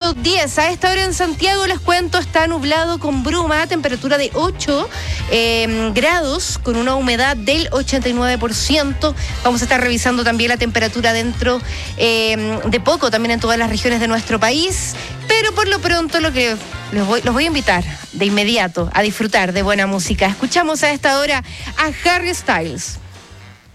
10. A esta hora en Santiago, les cuento, está nublado con bruma, temperatura de 8 grados, con una humedad del 89%. Vamos a estar revisando también la temperatura dentro de poco, también en todas las regiones de nuestro país. Pero por lo pronto lo que los voy a invitar de inmediato a disfrutar de buena música. Escuchamos a esta hora a Harry Styles.